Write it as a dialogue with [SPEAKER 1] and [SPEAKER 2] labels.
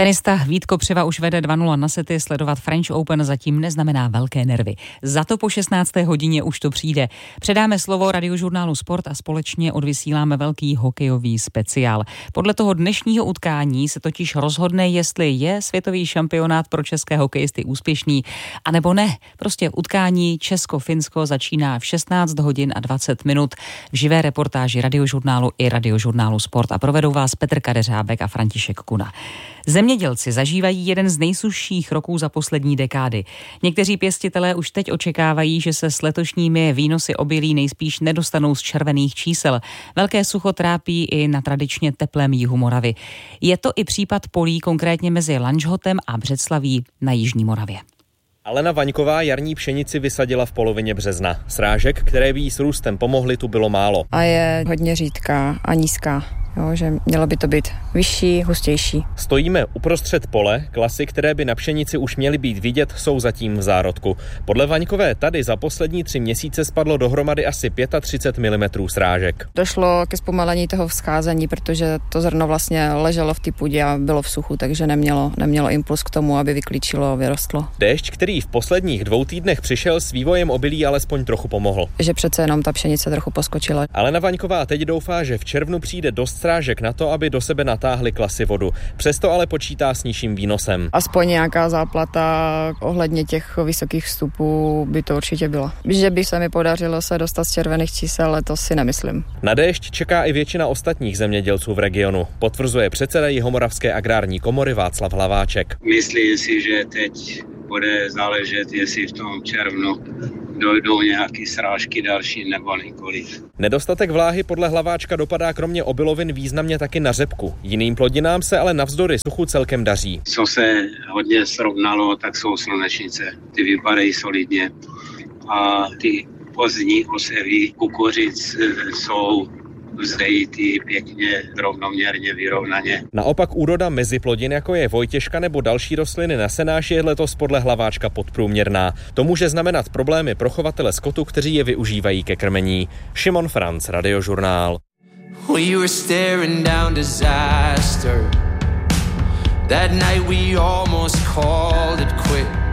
[SPEAKER 1] Tenista Vít Kopřiva už vede 2-0 na sety, sledovat French Open zatím neznamená velké nervy. Za to po 16. hodině už to přijde. Předáme slovo Radiožurnálu Sport a společně odvysíláme velký hokejový speciál. Podle toho dnešního utkání se totiž rozhodne, jestli je světový šampionát pro české hokejisty úspěšný, anebo ne. Prostě utkání Česko-Finsko začíná v 16 hodin a 20 minut v živé reportáži Radiožurnálu i Radiožurnálu Sport a provedou vás Petr Kadeřábek a František Kuna. Zemědělci zažívají jeden z nejsušších roků za poslední dekády. Někteří pěstitelé už teď očekávají, že se s letošními výnosy obilí nejspíš nedostanou z červených čísel. Velké sucho trápí i na tradičně teplém jihu Moravy. Je to i případ polí konkrétně mezi Lanžhotem a Břeclaví na jižní Moravě.
[SPEAKER 2] Alena Vaňková jarní pšenici vysadila v polovině března. Srážek, které by jí s růstem pomohly, tu bylo málo.
[SPEAKER 3] A je hodně řídká a nízká. Jo, že mělo by to být vyšší, hustější.
[SPEAKER 2] Stojíme uprostřed pole, klasy, které by na pšenici už měly být vidět, jsou zatím v zárodku. Podle Vaňkové tady za poslední 3 měsíce spadlo dohromady asi 35 mm srážek.
[SPEAKER 3] Došlo ke zpomalení toho vzcházení, protože to zrno vlastně leželo v té půdě a bylo v suchu, takže nemělo impuls k tomu, aby vyklíčilo a vyrostlo.
[SPEAKER 2] Déšť, který v posledních 2 týdnech přišel, s vývojem obilí alespoň trochu pomohl.
[SPEAKER 3] Že přece jenom ta pšenice trochu poskočila.
[SPEAKER 2] Alena Vaňková teď doufá, že v červnu přijde dost srážek na to, aby do sebe natáhly klasy vodu. Přesto ale počítá s nižším výnosem.
[SPEAKER 3] Aspoň nějaká záplata ohledně těch vysokých vstupů by to určitě byla. Že by se mi podařilo se dostat z červených čísel, to si nemyslím.
[SPEAKER 2] Na déšť čeká i většina ostatních zemědělců v regionu, potvrzuje předseda Jihomoravské agrární komory Václav Hlaváček.
[SPEAKER 4] Myslím si, že teď bude záležet, jestli v tom červnu dojdou nějaké srážky další nebo nikoliv.
[SPEAKER 2] Nedostatek vláhy podle Hlaváčka dopadá kromě obilovin významně taky na řepku. Jiným plodinám se ale navzdory suchu celkem daří.
[SPEAKER 4] Co se hodně srovnalo, tak jsou slunečnice. Ty vypadají solidně. A ty pozdní osevy kukuřic jsou vzdejitý pěkně, rovnoměrně, vyrovnaně.
[SPEAKER 2] Naopak úroda meziplodin, jako je vojtěžka nebo další rostliny na senáš, je letos podle Hlaváčka podprůměrná. To může znamenat problémy pro chovatele skotu, kteří je využívají ke krmení. Šimon Franc, Radiožurnál. We were staring down disaster. That night we almost called it quits.